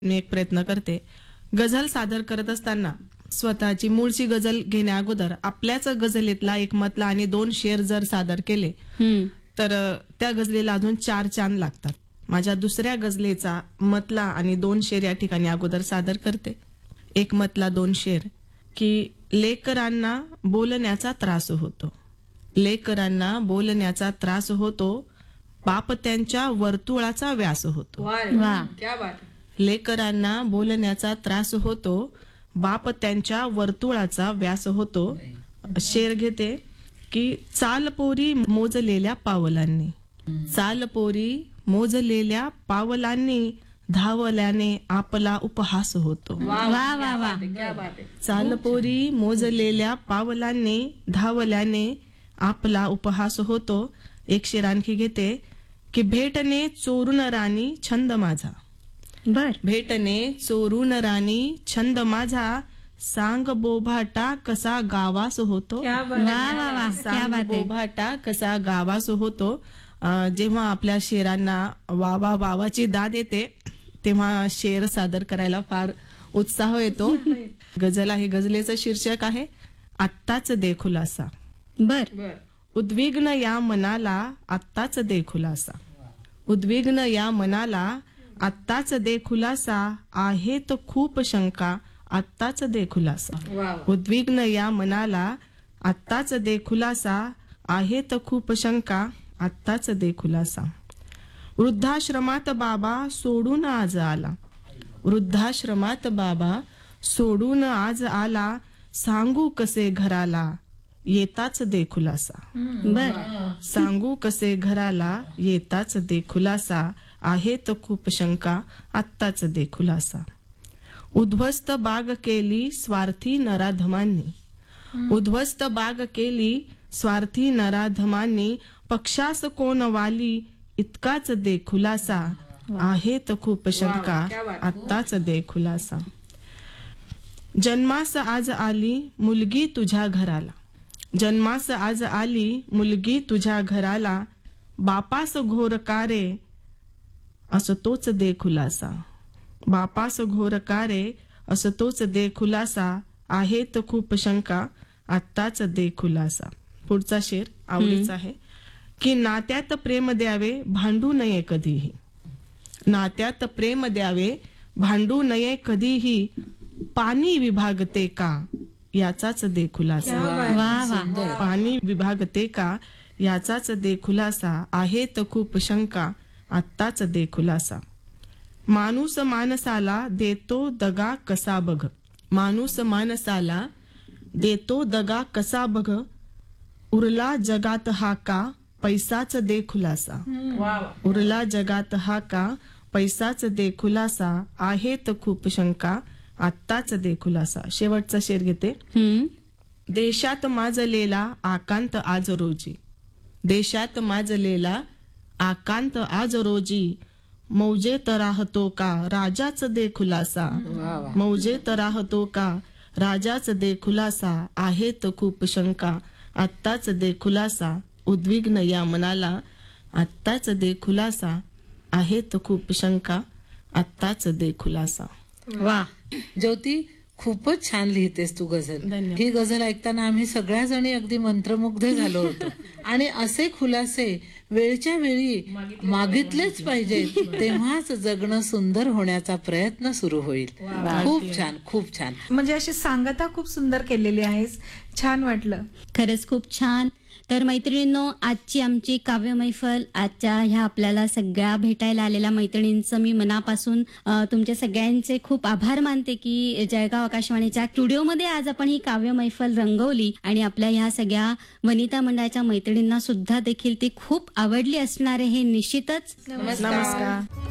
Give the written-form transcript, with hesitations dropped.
मी एक प्रयत्न करते. गझल सादर करत असताना स्वतःची मूळची गझल घेण्या अगोदर आपल्याच गझलेतला एक मतला आणि 2 शेर जर सादर केले तर त्या गझलेला अजून 4 चांद लागतात. माझ्या दुसऱ्या गझलेचा मतला आणि 2 शेर या ठिकाणी अगोदर सादर करते. एक मतला 2 शेर की लेकरांना बोलण्याचा त्रास होतो. लेकरांना बोलण्याचा त्रास होतो, बाप त्यांच्या वर्तुळाचा व्यास होतो. लेकरांना बोलण्याचा त्रास होतो, बाप त्यांच्या वर्तुळाचा व्यास होतो. शेर घेते की चालपोरी मोजलेल्या पावलांनी, चालपोरी मोजलेल्या पावलांनी धावल्याने आपला उपहास होतो. चालपोरी मोजलेल्या पावलांनी धावल्याने आपला उपहास होतो. एक शेर आणखी घेते की भेटणे चोरून राणी छंद माझा. भेटणे चोरून राणी छंद माझा, सांग बोभाटा कसा गावास होतो. सांग बोभाटा कसा गावास होतो. जेव्हा आपल्या शेरांना वावा वावाची दाद येते तेव्हा शेर सादर करायला फार उत्साह येतो. गझल आहे, गझलेचं शीर्षक आहे आत्ताच दे खुलासा. उद्विग्न या मनाला आत्ताच दे खुलासा. उद्विग्न या मनाला आत्ताच दे खुलासा, आहेत खूप शंका आत्ताच दे खुलासा. उद्विग्न या मनाला आत्ताच दे खुलासा, आहेत खूप शंका आत्ताच दे खुलासा. वृद्धाश्रमात बाबा सोडून आज आला. वृद्धाश्रमात बाबा सोडून आज आला, सांगू कसे घराला येताच दे खुलासा. सांगू कसे घराला येताच दे खुलासा, आहेत खूप शंका आत्ताच दे खुलासा. उद्ध्वस्त बाग केली स्वार्थी नराधमांनी. उद्ध्वस्त बाग केली स्वार्थी नराधमांनी, पक्षास कोण वाली इतकाच दे खुलासा, आहेत खूप शंका आत्ताच दे खुलासा. जन्मास आज आली मुलगी तुझ्या घराला. जन्मास आज आली मुलगी तुझ्या घराला, बापास घोर कारे असं तोच दे खुलासा. बापास घोर कारे असं तोच दे खुलासा, आहेत खूप शंका आत्ताच दे खुलासा. पुढचा शेर आवडीचा आहे की नात्यात प्रेम द्यावे भांडू नये कधीही. नात्यात प्रेम द्यावे भांडू नये कधीही, पाणी विभागते का याचाच दे खुलासा. पाणी विभागते का याचाच दे खुलासा, आहेत खूप शंका आत्ताच दे खुलासा. माणूस माणसाला देतो दगा कसा बघ. माणूस माणसाला देतो दगा कसा बघ, उरला जगात हा का पैसाच दे खुलासा. उरला जगात हा का पैसाच दे खुलासा, आहेत खूप शंका आत्ताच दे खुलासा. शेवटचा शेर घेते. देशात माजलेला आकांत आज रोजी. देशात माजलेला आकांत आज रोजी, मौजेत राहतो का राजाच दे खुलासा. मौजेत राहतो का राजाच दे खुलासा, आहेत खूप शंका आत्ताच दे खुलासा. उद्विग्न या मनाला आत्ताच दे खुलासा, आहेत खूप शंका आत्ताच दे खुलासा. वा ज्योती, खूपच छान लिहितेस तू गझल. धन्यवाद. ही गझल ऐकताना आम्ही सगळ्या जणी अगदी मंत्रमुग्ध झालो होतो. आणि असे खुलासे वेळच्या वेळी मागितलेच पाहिजेत, तेव्हाच जगणं सुंदर होण्याचा प्रयत्न सुरू होईल. खूप छान, खूप छान. म्हणजे अशी सांगता खूप सुंदर केलेली आहेस. छान वाटलं. खरंच खूप छान. तर मैत्रिणींनो, आजची आमची काव्य मैफल, आजच्या ह्या आपल्याला सगळ्या भेटायला आलेल्या मैत्रिणींचं मी मनापासून तुमच्या सगळ्यांचे खूप आभार मानते की जळगाव आकाशवाणीच्या स्टुडिओमध्ये आज आपण ही काव्य मैफल रंगवली आणि आपल्या ह्या सगळ्या वनिता मंडळाच्या मैत्रिणींना सुद्धा देखील ती खूप आवडली असणार आहे हे निश्चितच. नमस्कार.